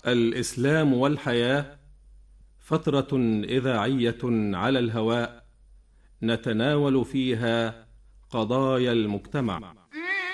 الإسلام والحياة، فترة إذاعية على الهواء نتناول فيها قضايا المجتمع.